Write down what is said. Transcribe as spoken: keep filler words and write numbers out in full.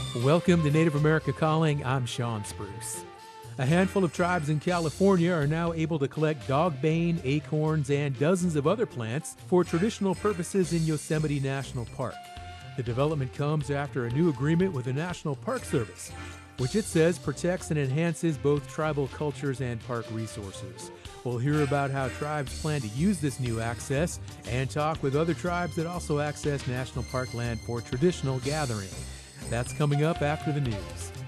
Welcome to Native America Calling. I'm Sean Spruce. A handful of tribes in California are now able to collect dogbane, acorns, and dozens of other plants for traditional purposes in Yosemite National Park. The development comes after a new agreement with the National Park Service, which it says protects and enhances both tribal cultures and park resources. We'll hear about how tribes plan to use this new access and talk with other tribes that also access national park land for traditional gathering. That's coming up after the news.